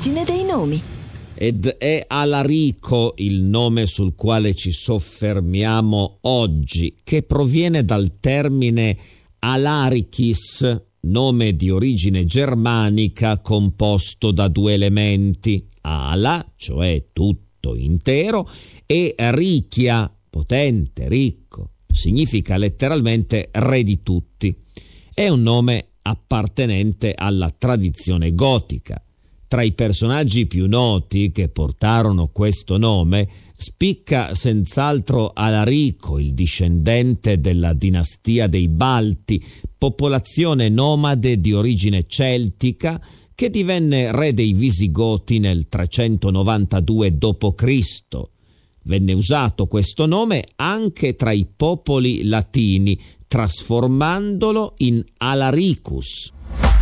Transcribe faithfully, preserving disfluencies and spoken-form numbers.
l'origine dei nomi. Ed è Alarico il nome sul quale ci soffermiamo oggi, che proviene dal termine Alarichis, nome di origine germanica composto da due elementi, ala, cioè tutto intero, e richia, potente, ricco, significa letteralmente re di tutti. È un nome appartenente alla tradizione gotica. Tra i personaggi più noti che portarono questo nome spicca senz'altro Alarico, il discendente della dinastia dei Balti, popolazione nomade di origine celtica che divenne re dei Visigoti nel trecentonovantadue dopo Cristo. Venne usato questo nome anche tra i popoli latini, trasformandolo in Alaricus.